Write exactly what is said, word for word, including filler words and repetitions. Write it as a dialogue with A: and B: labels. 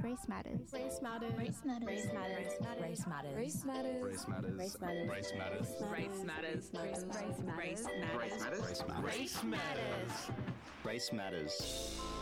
A: Race matters.
B: Race matters.
C: Race matters.
B: Race matters.
C: Race matters.
B: Race matters.
D: Race matters.
C: Race matters.
D: Race matters.
B: Race matters. Race matters.
C: Race matters.
B: Race matters.
D: Race matters.
B: Race matters.
D: Race matters.